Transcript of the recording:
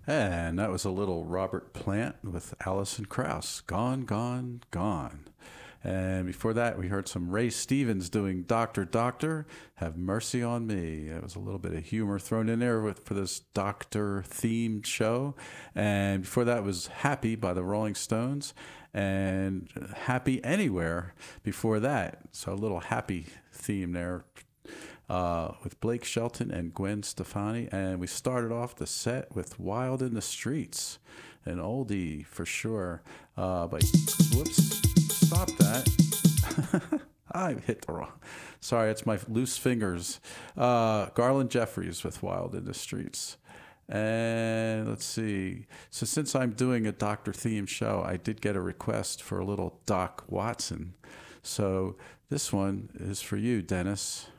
And that was a little Robert Plant with Alison Krauss, Gone, Gone, Gone. And before that, we heard some Ray Stevens doing Doctor, Doctor, Have Mercy on Me. It was a little bit of humor thrown in there for this Doctor themed show. And before that was Happy by the Rolling Stones and Happy Anywhere before that. So a little happy theme there with Blake Shelton and Gwen Stefani. And we started off the set with Wild in the Streets, an oldie for sure. But whoops, stop that. I hit the wrong. Sorry, it's my loose fingers. Garland Jeffries with Wild in the Streets. And let's see. So since I'm doing a doctor themed show, I did get a request for a little Doc Watson. So this one is for you, Dennis.